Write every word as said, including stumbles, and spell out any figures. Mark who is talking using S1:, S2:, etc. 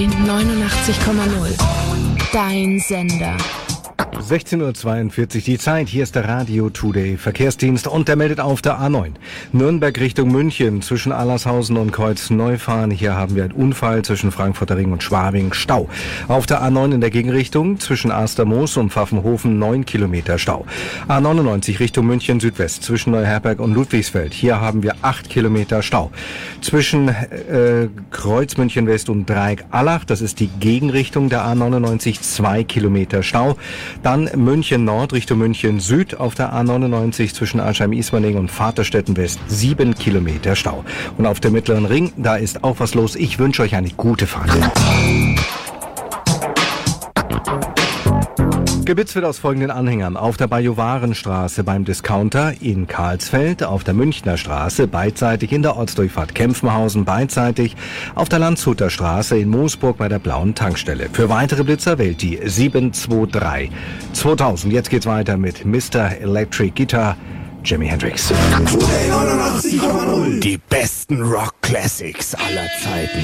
S1: neunundachtzig Komma null. Dein Sender.
S2: sechzehn Uhr zweiundvierzig die Zeit. Hier ist der Radio Today Verkehrsdienst und der meldet auf der A neun. Nürnberg Richtung München zwischen Allershausen und Kreuzneufahren. Hier haben wir einen Unfall zwischen Frankfurter Ring und Schwabing. Stau. Auf der A neun in der Gegenrichtung zwischen Astermoos und Pfaffenhofen neun Kilometer Stau. A neunundneunzig Richtung München Südwest zwischen Neuherberg und Ludwigsfeld. Hier haben wir acht Kilometer Stau. Zwischen äh, Kreuz München West und Dreieck Allach, das ist die Gegenrichtung der A neunundneunzig, zwei Kilometer Stau. Dann München Nord Richtung München Süd auf der A neunundneunzig zwischen Arnheim-Ismaning und Vaterstetten West sieben Kilometer Stau. Und auf der Mittleren Ring, da ist auch was los. Ich wünsche euch eine gute Fahrt. Gebitzt wird aus folgenden Anhängern. Auf der Bajuwarenstraße beim Discounter in Karlsfeld, auf der Münchner Straße beidseitig in der Ortsdurchfahrt Kempfenhausen beidseitig, auf der Landshuter Straße in Moosburg bei der blauen Tankstelle. Für weitere Blitzer wählt die sieben zwei drei zweitausend. Jetzt geht's weiter mit Mister Electric Guitar, Jimi Hendrix.
S3: Die besten Rock Classics aller Zeiten.